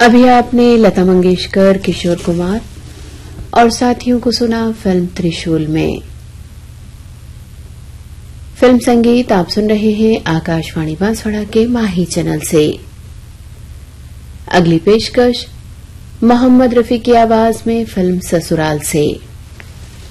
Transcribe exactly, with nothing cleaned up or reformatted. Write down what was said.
अभी आपने लता मंगेशकर, किशोर कुमार और साथियों को सुना फिल्म त्रिशूल में। फिल्म संगीत आप सुन रहे हैं आकाशवाणी बांसवाड़ा के माही चैनल से। अगली पेशकश मोहम्मद रफी की आवाज में फिल्म ससुराल से।